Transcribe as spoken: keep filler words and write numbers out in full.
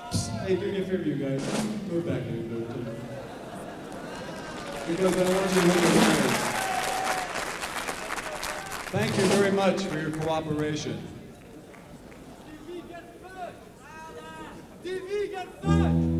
Hey, do me a favor, you guys. Move back a little bit. Because I want you to look at the eyes. Thank you very much for your cooperation. T V get fed! T V get fed!